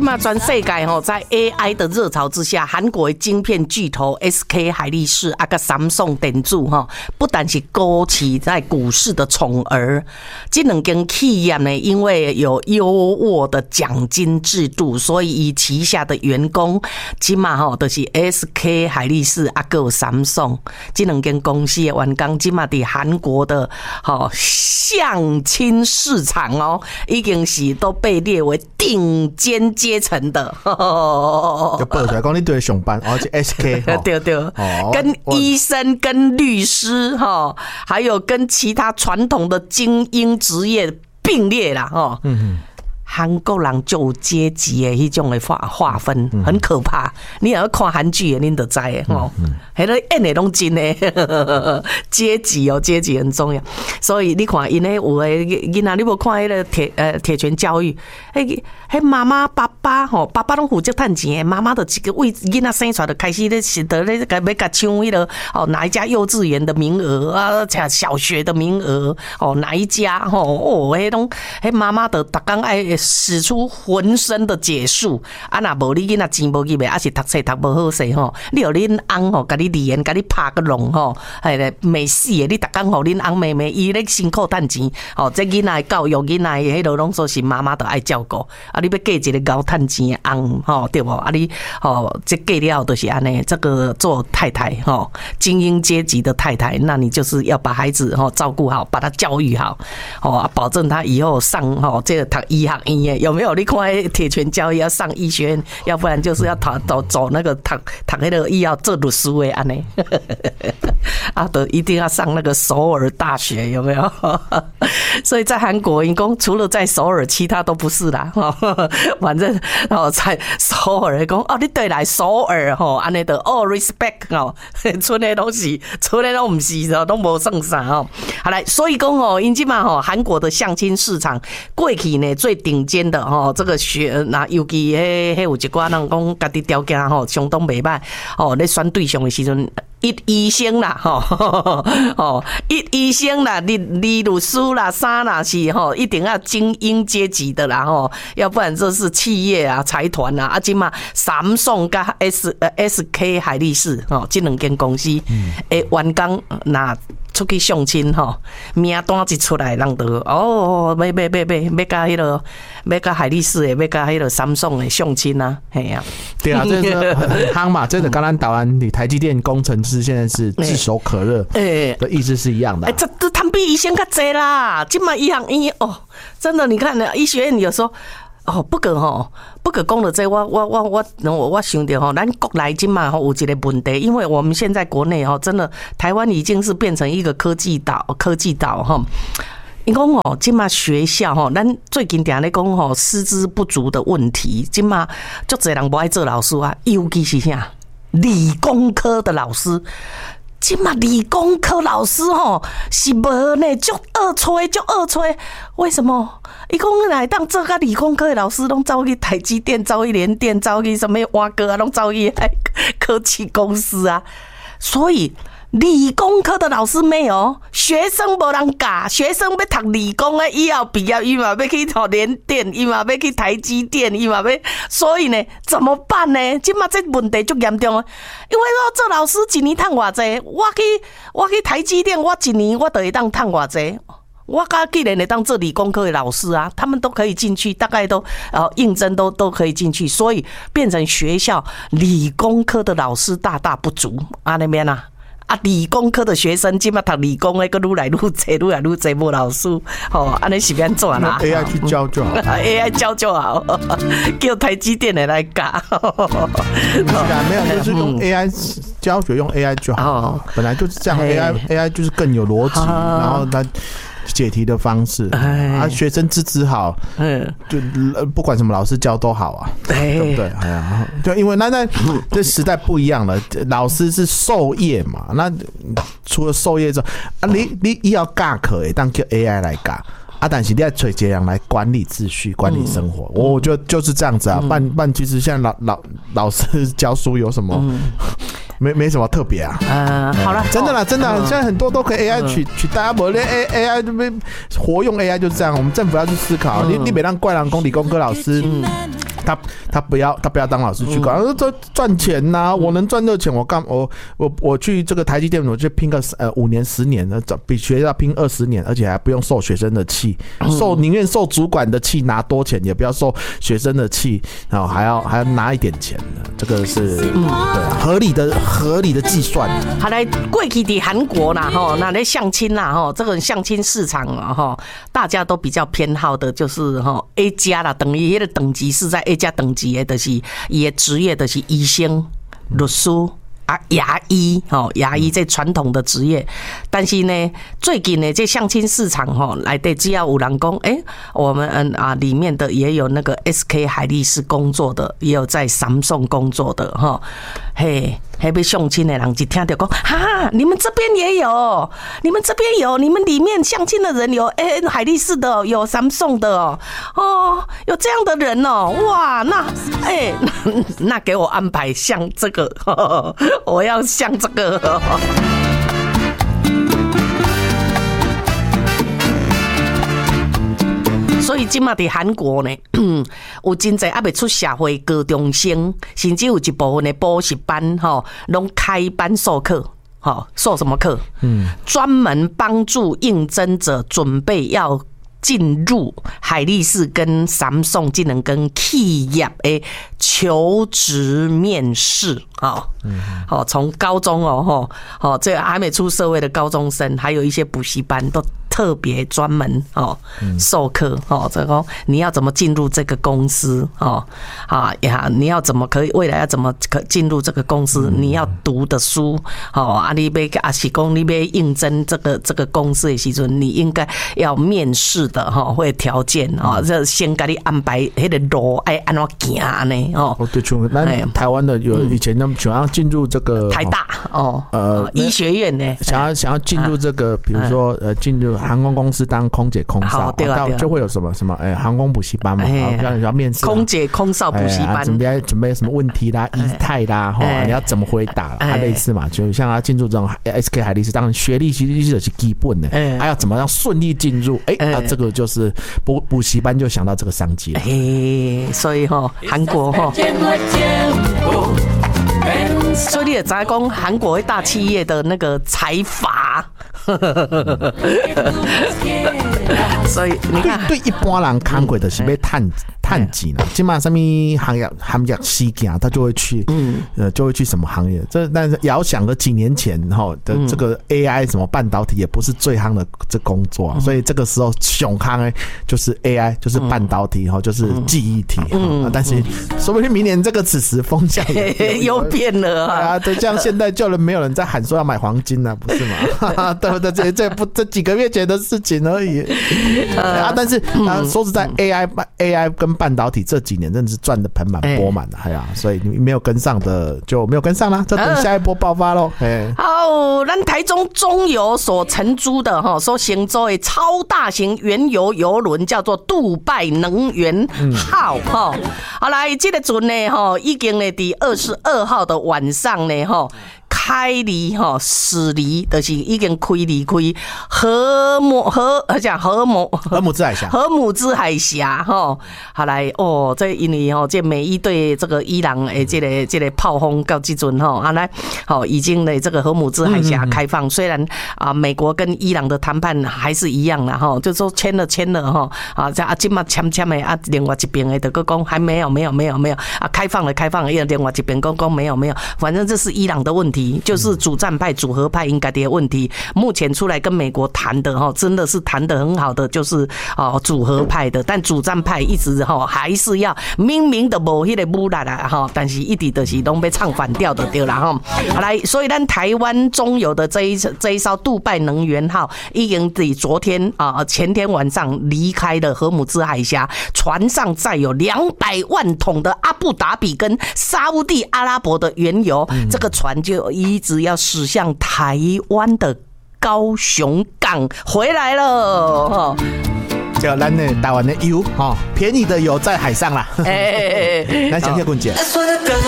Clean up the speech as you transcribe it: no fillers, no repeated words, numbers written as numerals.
嘛全世界在 AI 的热潮之下，韩国的晶片巨头 SK 海力士啊个Samsung电子不但是勾起在股市的宠儿，这两间企业呢，因为有优渥的奖金制度，所以以旗下的员工起码就是 SK 海力士啊个 Samsung 这两间公司的员工起码在韩国的相亲市场已经是都被列为顶尖阶层的。 就报出来讲你对上班，而且 SK 对，跟医生、跟律师还有跟其他传统的精英职业并列啦韩国人就有阶级的迄种的划分，很可怕。你也要看韩剧的，你就知的迄个演的拢真的阶级阶级很重要。所以你看，因为有的囡仔，你无看迄个铁拳教育，迄妈妈、爸爸爸爸拢负责赚钱，妈妈的几个为囡仔生出来就开始咧是得咧要甲抢迄个哪一家幼稚园的名额啊，小学的名额哪一家迄种迄妈妈的逐工爱使出浑身的解数啊！若无你囡仔钱无入的，还是读册读无好势你有恁翁甲你练，甲你拍个弄没死的，你逐工互恁翁妹妹伊咧辛苦赚钱这囡仔的教育，囡仔的迄落拢说是妈妈都爱照顾啊！你要嫁一个高赚钱的翁对无？啊你这嫁了就是安尼，这个做太太精英阶级的太太，那你就是要把孩子照顾好，把他教育好保证他以后上这个读医学院有没有？你看铁拳教育要上医学院，要不然就是要走那个读那个医药做律师的安尼啊，都一定要上那个首尔大学，有没有？所以在韩国，因讲除了在首尔，其他都不是啦。反正在首尔讲你对来首尔安尼的respect剩的东西，剩的都不是都没剩啥好来，所以讲因即嘛韩国的相亲市场过去呢最顶尖的这个那尤其有一寡人讲家己条件相当袂歹咧选对象的时阵。一医生啦，一医生啦，律师啦，啥啦是一定要精英阶级的啦要不然这是企业啊、财团啊，今嘛Samsung跟SK 海力士这两间公司的员工那出去相亲名单一出来，人就要甲迄个，要甲海力士的，要甲迄个Samsung的相亲啊，嘿啊， 对啊，这是很夯嘛，真的，跟咱台湾的台积电工程师现在是炙手可热的意思是一样的。 这他们比以前较多啦，今嘛医学院真的，你看医学院有时候。不过讲到这，我想到咱国内今嘛有一个问题，因为我们现在国内真的台湾已经是变成一个科技岛因讲今嘛学校咱最近常咧讲师资不足的问题，今嘛足侪人不爱做老师啊，尤其是啥理工科的老师。今嘛理工科老师是无呢，足恶吹，为什么？伊讲来当做个理工科的老师，拢走去台积电，走去联电，走去什么挖哥啊，拢走去科技公司啊，所以。理工科的老师没有，学生没人教，学生要读理工的，以后毕业伊嘛要去联电，伊嘛要去台积电，伊嘛要，所以呢，怎么办呢？今嘛这问题足严重啊！因为我做老师一年赚偌济，我去台积电，我一年我就会当赚偌济。我既然会当做理工科的老师啊，他们都可以进去，大概都应征都可以进去，所以变成学校理工科的老师大不足啊那边啊。理工科的学生，今嘛读理工的，个愈来愈侪，无老师，安尼是变怎啦 ？AI 去教就好 ，AI 教就好，叫台积电的来教。 没有，就是用 AI 教学，用 AI 就好，本来就是这样。AI 就是更有逻辑，然后它。解题的方式学生资好，就不管什么老师教都好啊，对不对？就因为那这时代不一样了，老师是授业嘛，那除了授业之后你要教课的，当叫 AI 来教。但是你要找一个人来管理秩序、管理生活，我觉得就是这样子啊。办其实现在老师教书有什么？没什么特别啊。 好了， 真的啦，真的啦，现在很多都可以 AI 取代啊，不连 AI 这边活用 AI 就是这样。我们政府要去思考，你别让怪人讲理工科老师。 他不要当老师去搞，这赚钱呐，我能赚这钱，我去这个台积电，我去拼个5年10年的，比学校拼20年，而且还不用受学生的气，宁愿受主管的气拿多钱，也不要受学生的气，然后还要拿一点钱的，这个是对合理的计算。 好，来过去的韩国啦，那在相亲啦，这个相亲市场啊，大家都比较偏好的就是A 加啦，等于那个等级是在 A 加等级的，就是伊的职业就是医生、律师。牙医这传统的职业，但是呢，最近呢，这相亲市场来的只要有人讲，我们里面的也有那个 SK 海力士工作的，也有在Samsung工作的嘿，还被相亲的人一听到讲，哈，你们这边也有，你们这边有，你们里面相亲的人有海力士的，有Samsung的有这样的人哇，那给我安排像这个。我要像这个所以今嘛在韩国呢，有真侪还没出社会高中生，甚至有一部分的补习班拢开班授课。授什么课？专门帮助应征者准备要进入海力士跟Samsung技能跟企业的求职面试从高中这还没出社会的高中生，还有一些补习班都特别专门授课这个你要怎么进入这个公司你要怎么可以未来要怎么进入这个公司，你要读的书你要是讲你要应征这个公司的时候，你应该要面试的会条件这先给你安排那个路要安怎行呢对，像咱台湾的有以前想要进入这个台大医学院呢， 想要进入这个比如说进入航空公司当空姐空少，就会有什么航空补习班嘛，要面试空姐空少补习班， 准备什么问题啦、仪态啦，你要怎么回答类似嘛，就像要进入这种 SK 海力士，当然学历其实是基本的，还要怎么样顺利进入，那这个就是补习班就想到这个商机了。 所以韩国所以你也知道讲韩国大企业的那个财阀所以你看对一般人看过的是要探钱啦，基本上什么行业事件他就会去什么行业，但是遥想个几年前的这个 AI 什么半导体也不是最夯的这工作所以这个时候熊夯就是 AI 就是半导体就是记忆体但是说不定明年这个此时风向又变了对，像现在就没有人在喊说要买黄金了，不是吗？对不对？这几个月前的事情而已但是说实在 AI 跟半导体这几年真的是赚得盆满钵满的，所以你没有跟上的就没有跟上啦，就等下一波爆发咯。 好，咱台中中油所承租的所行舟的超大型原油邮轮叫做杜拜能源号好来，这个船呢已经呢第22号的晚上呢开离驶离，就是已经开离荷姆兹海峡好来这因为这美伊对这个伊朗的这个炮轰到这阵来已经的这个荷姆兹海峡开放，虽然美国跟伊朗的谈判还是一样啦就说签了现在现在签的另外一边的就讲还没有开放了另外一边讲没有，反正这是伊朗的问题，就是主战派主和派应该的问题，目前出来跟美国谈的真的是谈得很好的就是主和派的，但主战派一直还是要明明的没那个污染啦但是一直就是都被唱反调的对啦好来，所以咱台湾中油的这一艘杜拜能源号已经在昨天前天晚上离开了荷姆兹海峡，船上载有200万桶的阿布达比跟沙烏地阿拉伯的原油，这个船就一直要驶向台湾的高雄港回来了就咱的台湾的油便宜的油在海上啦咱想听滚姐